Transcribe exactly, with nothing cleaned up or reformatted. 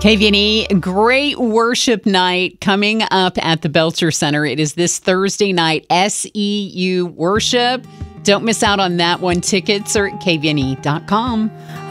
K V N E, great worship night coming up at the Belcher Center. It is this Thursday night, S E U Worship. Don't miss out on that one. Tickets are at K V N E dot com.